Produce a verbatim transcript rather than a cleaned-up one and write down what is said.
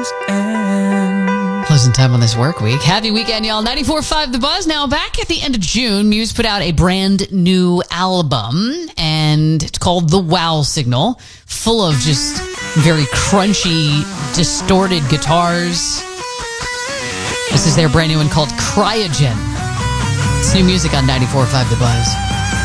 year's end. Pleasant time on this work week. Happy weekend, y'all. ninety-four point five The Buzz. Now, back at the end of June, Muse put out a brand new album, and it's called The Wow Signal, full of just very crunchy, distorted guitars. This is their brand new one called Cryogen. It's new music on ninety-four point five The Buzz.